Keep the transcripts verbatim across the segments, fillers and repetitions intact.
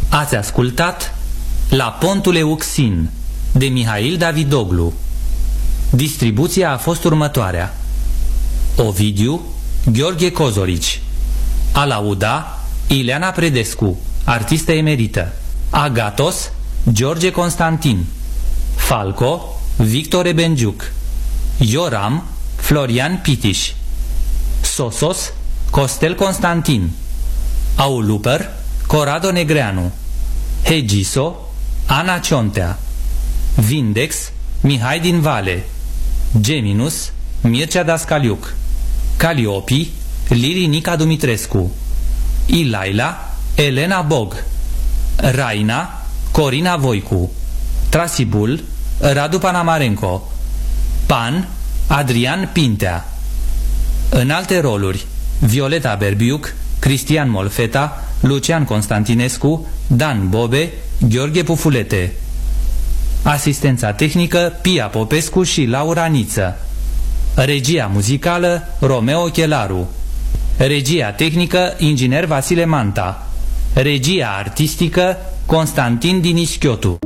Ați ascultat La Pontul Euxin de Mihail Davidoglu. Distribuția a fost următoarea: Ovidiu Gheorghe Cozorici, alauda Ileana Predescu, artistă emerită, Agatos George Constantin, Falco Victor Ebengiuc, Ioram Florian Pitiș, Sosos Costel Constantin, Auluper Corrado Negreanu, Hegiso Ana Ciontea, Vindex Mihai din Vale, Geminus Mircea Dascaliuc, Caliopi Lili Nica Dumitrescu, Ilaila Elena Bog, Raina Corina Voicu, Trasibul Radu Panamarenco, Pan Adrian Pintea. În alte roluri: Violeta Berbiuc, Cristian Molfeta, Lucian Constantinescu, Dan Bobe, Gheorghe Pufulete. Asistența tehnică Pia Popescu și Laura Niță. Regia muzicală Romeo Chelaru. Regia tehnică Inginer Vasile Manta. Regia artistică Constantin Dinischiotu.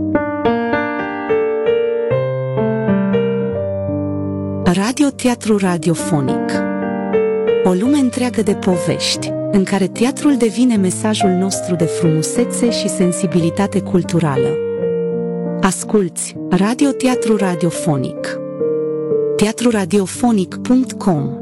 Radio Teatru Radiofonic. O lume întreagă de povești, în care teatrul devine mesajul nostru de frumusețe și sensibilitate culturală. Asculți Radio Teatru Radiofonic. teatru radiofonic punct com